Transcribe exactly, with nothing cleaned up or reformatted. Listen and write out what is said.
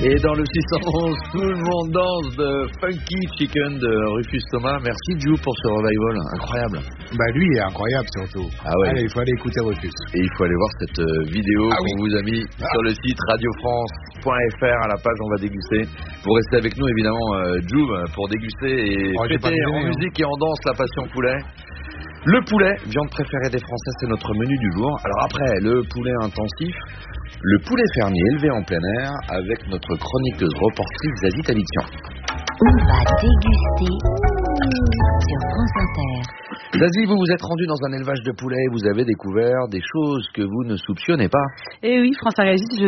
Et dans le six cent onze, tout le monde danse de Funky Chicken de Rufus Thomas. Merci Jou pour ce revival, incroyable. Bah lui est incroyable surtout. Ah ouais. Allez, il faut aller écouter Rufus. Et il faut aller voir cette euh, vidéo ah, qu'on oui. vous a mis ah. sur le site radio france point f r à la page On va déguster. Vous restez avec nous évidemment euh, Jou pour déguster et oh, fêter en hein. musique et en danse la passion poulet. Le poulet, viande préférée des Français, c'est notre menu du jour. Alors après, le poulet intensif, le poulet fermier élevé en plein air avec notre chroniqueuse reportrice Zazie Talition. On va déguster sur France Inter. Zazie, vous vous êtes rendu dans un élevage de poulets et vous avez découvert des choses que vous ne soupçonnez pas. Eh oui, François Régis, je